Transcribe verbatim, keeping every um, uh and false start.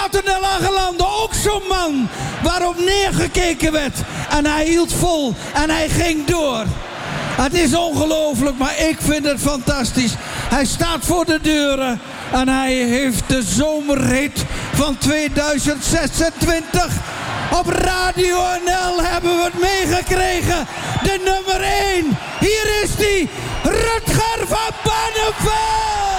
Tottenel Aangelande, ook zo'n man waarop neergekeken werd. En hij hield vol en hij ging door. Het is ongelooflijk, maar ik vind het fantastisch. Hij staat voor de deuren en hij heeft de zomerhit van tweeduizend zesentwintig. Op Radio N L hebben we het meegekregen. De nummer één. Hier is die, Rutger van Barneveld.